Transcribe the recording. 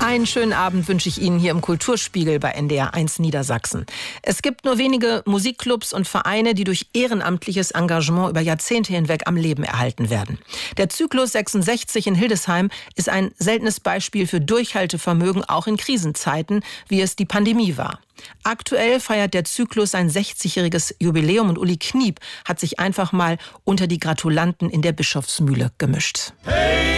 Einen schönen Abend wünsche ich Ihnen hier im Kulturspiegel bei NDR 1 Niedersachsen. Es gibt nur wenige Musikclubs und Vereine, die durch ehrenamtliches Engagement über Jahrzehnte hinweg am Leben erhalten werden. Der Zyklus 66 in Hildesheim ist ein seltenes Beispiel für Durchhaltevermögen, auch in Krisenzeiten, wie es die Pandemie war. Aktuell feiert der Zyklus sein 60-jähriges Jubiläum und Uli Kniep hat sich einfach mal unter die Gratulanten in der Bischofsmühle gemischt. Hey!